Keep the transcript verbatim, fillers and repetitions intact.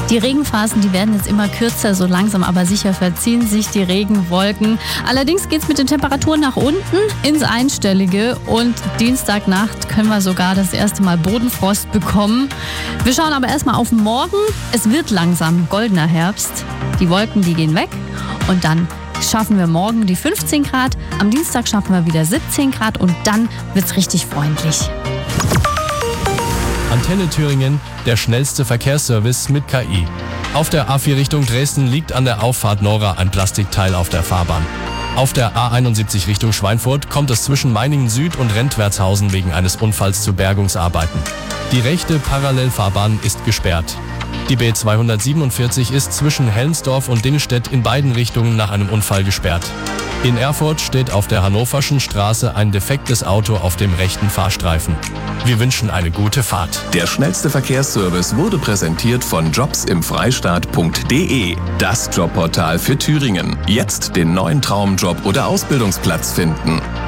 Die Regenphasen, die werden jetzt immer kürzer, so langsam aber sicher verziehen sich die Regenwolken. Allerdings geht es mit den Temperaturen nach unten ins Einstellige und Dienstagnacht können wir sogar das erste Mal Bodenfrost bekommen. Wir schauen aber erstmal auf morgen. Es wird langsam goldener Herbst. Die Wolken, die gehen weg und dann schaffen wir morgen die fünfzehn Grad. Am Dienstag schaffen wir wieder siebzehn Grad und dann wird es richtig freundlich. Antenne Thüringen, der schnellste Verkehrsservice mit K I. Auf der A vier Richtung Dresden liegt an der Auffahrt Nora ein Plastikteil auf der Fahrbahn. Auf der A einundsiebzig Richtung Schweinfurt kommt es zwischen Meiningen Süd und Rentwertshausen wegen eines Unfalls zu Bergungsarbeiten. Die rechte Parallelfahrbahn ist gesperrt. Die B zweihundertsiebenundvierzig ist zwischen Helmsdorf und Dingstedt in beiden Richtungen nach einem Unfall gesperrt. In Erfurt steht auf der Hannoverschen Straße ein defektes Auto auf dem rechten Fahrstreifen. Wir wünschen eine gute Fahrt. Der schnellste Verkehrsservice wurde präsentiert von jobs im freistaat punkt de, das Jobportal für Thüringen. Jetzt den neuen Traumjob oder Ausbildungsplatz finden.